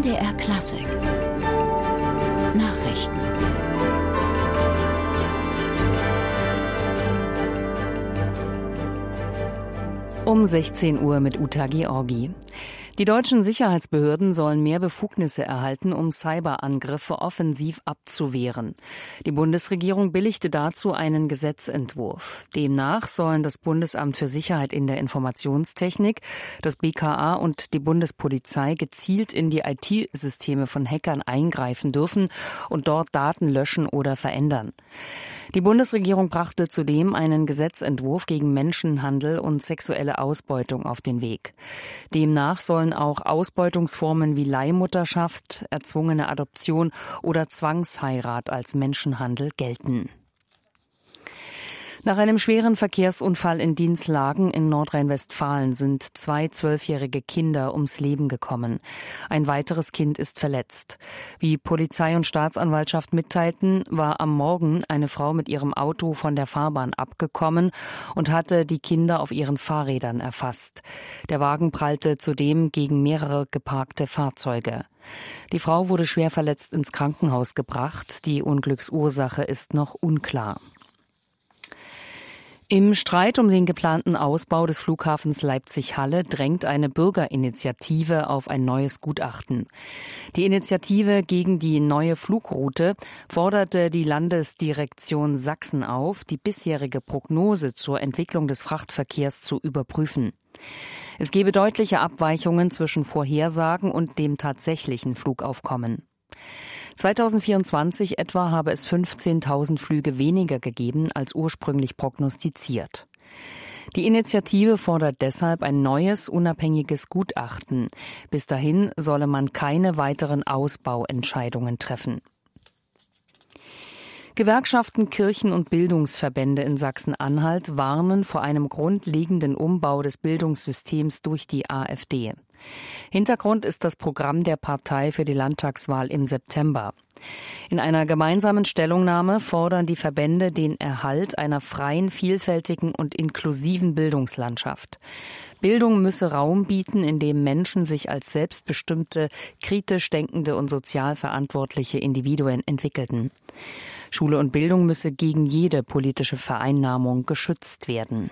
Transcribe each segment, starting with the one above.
MDR Klassik Nachrichten. Um 16 Uhr mit Uta Georgi. Die deutschen Sicherheitsbehörden sollen mehr Befugnisse erhalten, um Cyberangriffe offensiv abzuwehren. Die Bundesregierung billigte dazu einen Gesetzentwurf. Demnach sollen das Bundesamt für Sicherheit in der Informationstechnik, das BKA und die Bundespolizei gezielt in die IT-Systeme von Hackern eingreifen dürfen und dort Daten löschen oder verändern. Die Bundesregierung brachte zudem einen Gesetzentwurf gegen Menschenhandel und sexuelle Ausbeutung auf den Weg. Demnach sollen auch Ausbeutungsformen wie Leihmutterschaft, erzwungene Adoption oder Zwangsheirat als Menschenhandel gelten. Nach einem schweren Verkehrsunfall in Dinslagen in Nordrhein-Westfalen sind 2 12-jährige Kinder ums Leben gekommen. Ein weiteres Kind ist verletzt. Wie Polizei und Staatsanwaltschaft mitteilten, war am Morgen eine Frau mit ihrem Auto von der Fahrbahn abgekommen und hatte die Kinder auf ihren Fahrrädern erfasst. Der Wagen prallte zudem gegen mehrere geparkte Fahrzeuge. Die Frau wurde schwer verletzt ins Krankenhaus gebracht. Die Unglücksursache ist noch unklar. Im Streit um den geplanten Ausbau des Flughafens Leipzig-Halle drängt eine Bürgerinitiative auf ein neues Gutachten. Die Initiative gegen die neue Flugroute forderte die Landesdirektion Sachsen auf, die bisherige Prognose zur Entwicklung des Frachtverkehrs zu überprüfen. Es gebe deutliche Abweichungen zwischen Vorhersagen und dem tatsächlichen Flugaufkommen. 2024 etwa habe es 15.000 Flüge weniger gegeben als ursprünglich prognostiziert. Die Initiative fordert deshalb ein neues, unabhängiges Gutachten. Bis dahin solle man keine weiteren Ausbauentscheidungen treffen. Gewerkschaften, Kirchen und Bildungsverbände in Sachsen-Anhalt warnen vor einem grundlegenden Umbau des Bildungssystems durch die AfD. Hintergrund ist das Programm der Partei für die Landtagswahl im September. In einer gemeinsamen Stellungnahme fordern die Verbände den Erhalt einer freien, vielfältigen und inklusiven Bildungslandschaft. Bildung müsse Raum bieten, in dem Menschen sich als selbstbestimmte, kritisch denkende und sozial verantwortliche Individuen entwickelten. Schule und Bildung müsse gegen jede politische Vereinnahmung geschützt werden.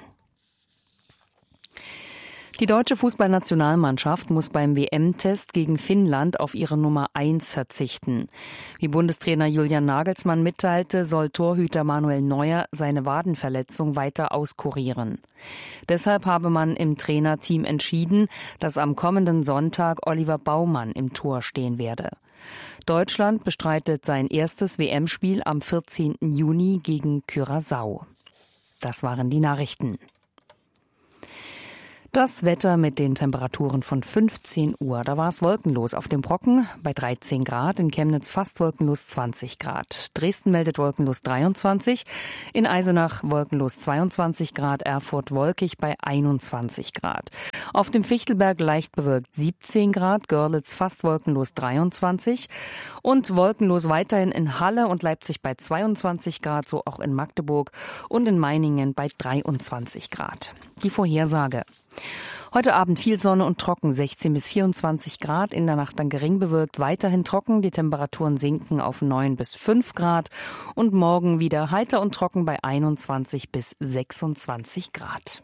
Die deutsche Fußballnationalmannschaft muss beim WM-Test gegen Finnland auf ihre Nummer 1 verzichten. Wie Bundestrainer Julian Nagelsmann mitteilte, soll Torhüter Manuel Neuer seine Wadenverletzung weiter auskurieren. Deshalb habe man im Trainerteam entschieden, dass am kommenden Sonntag Oliver Baumann im Tor stehen werde. Deutschland bestreitet sein erstes WM-Spiel am 14. Juni gegen Curaçao. Das waren die Nachrichten. Das Wetter mit den Temperaturen von 15 Uhr. Da war es wolkenlos auf dem Brocken bei 13 Grad, in Chemnitz fast wolkenlos 20 Grad. Dresden meldet wolkenlos 23, in Eisenach wolkenlos 22 Grad, Erfurt wolkig bei 21 Grad. Auf dem Fichtelberg leicht bewölkt 17 Grad, Görlitz fast wolkenlos 23 und wolkenlos weiterhin in Halle und Leipzig bei 22 Grad, so auch in Magdeburg und in Meiningen bei 23 Grad. Die Vorhersage. Heute Abend viel Sonne und trocken, 16 bis 24 Grad, in der Nacht dann gering bewölkt, weiterhin trocken, die Temperaturen sinken auf 9 bis 5 Grad und morgen wieder heiter und trocken bei 21 bis 26 Grad.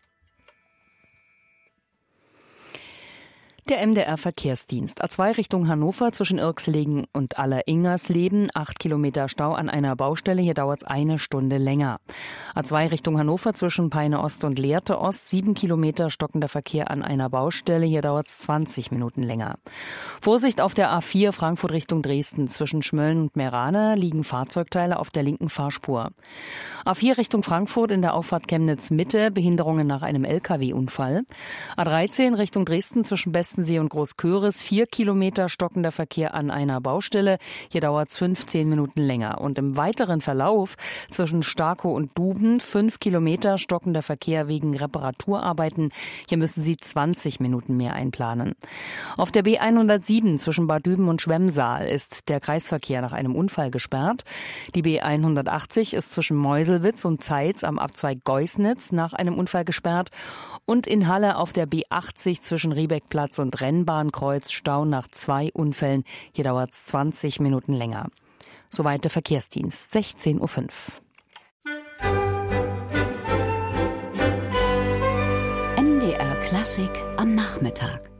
Der MDR-Verkehrsdienst. A2 Richtung Hannover zwischen Irxleben und Alleringersleben. 8 Kilometer Stau an einer Baustelle. Hier dauert es 1 Stunde länger. A2 Richtung Hannover zwischen Peine Ost und Lehrte Ost. 7 Kilometer stockender Verkehr an einer Baustelle. Hier dauert es 20 Minuten länger. Vorsicht auf der A4 Frankfurt Richtung Dresden. Zwischen Schmölln und Meerane liegen Fahrzeugteile auf der linken Fahrspur. A4 Richtung Frankfurt in der Auffahrt Chemnitz Mitte. Behinderungen nach einem LKW-Unfall. A13 Richtung Dresden zwischen Bestensee und Großköris, 4 Kilometer stockender Verkehr an einer Baustelle. Hier dauert es 15 Minuten länger. Und im weiteren Verlauf zwischen Starkow und Duben 5 Kilometer stockender Verkehr wegen Reparaturarbeiten. Hier müssen Sie 20 Minuten mehr einplanen. Auf der B107 zwischen Bad Düben und Schwemmsaal ist der Kreisverkehr nach einem Unfall gesperrt. Die B180 ist zwischen Meuselwitz und Zeitz am Abzweig Geusnitz nach einem Unfall gesperrt. Und in Halle auf der B80 zwischen Riebeckplatz und und Rennbahnkreuz Stau nach 2 Unfällen. Hier dauert es 20 Minuten länger. Soweit der Verkehrsdienst, 16:05 Uhr. MDR Klassik am Nachmittag.